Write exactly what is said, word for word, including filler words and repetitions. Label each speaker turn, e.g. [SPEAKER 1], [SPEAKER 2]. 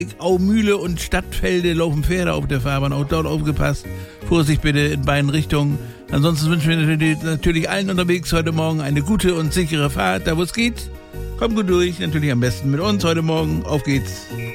[SPEAKER 1] Aumühle und Stadtfelde laufen Pferde auf der Fahrbahn. Auch dort aufgepasst. Vorsicht bitte in beiden Richtungen. Ansonsten wünschen wir natürlich, natürlich allen unterwegs heute Morgen eine gute und sichere Fahrt, da wo es geht. Kommt gut durch, natürlich am besten mit uns heute Morgen. Auf geht's.